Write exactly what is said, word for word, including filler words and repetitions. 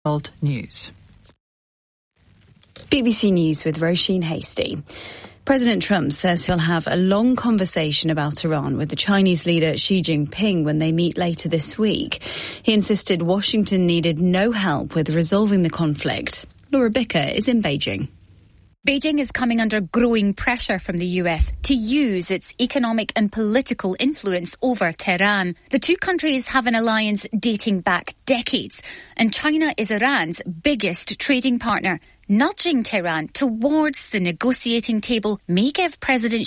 World News. B B C News with Roisin Hasty. President Trump says he'll have a long conversation about Iran with the Chinese leader Xi Jinping when they meet later this week. He insisted Washington needed no help with resolving the conflict. Laura Bicker is in Beijing. Beijing is coming under growing pressure from the U S to use its economic and political influence over Tehran. The two countries have an alliance dating back decades, and China is Iran's biggest trading partner. Nudging Tehran towards the negotiating table may give President